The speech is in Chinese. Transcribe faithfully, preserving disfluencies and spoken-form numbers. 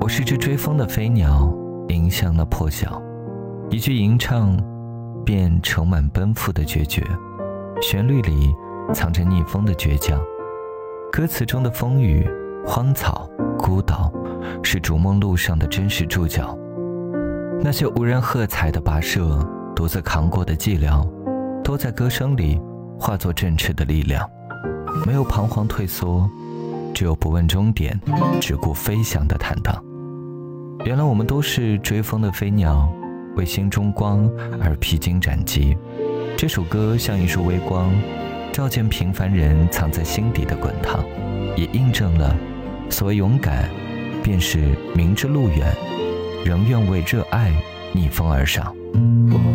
我是只追风的飞鸟，迎向那破晓，一句吟唱便盛满奔赴的决绝，旋律里藏着逆风的倔强。歌词中的风雨、荒草、孤岛，是逐梦路上的真实注脚。那些无人喝彩的跋涉，独自扛过的寂寥，都在歌声里化作振翅的力量。没有彷徨退缩，只有不问终点，只顾飞翔的坦荡。原来我们都是追风的飞鸟，为心中光而披荆斩棘。这首歌像一束微光，照见平凡人藏在心底的滚烫，也印证了所谓勇敢便是明知路远，仍愿为热爱逆风而上。